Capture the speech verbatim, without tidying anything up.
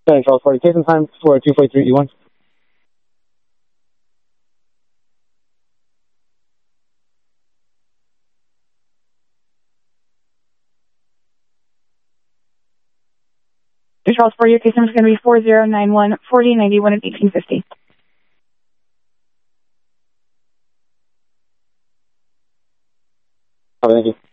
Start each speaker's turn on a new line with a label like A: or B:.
A: Thanks, Charles forty. Case and time for two forty-three E one.
B: Charles for your case number is going to be four zero nine one forty ninety-one and eighteen fifty.
A: Oh, thank you.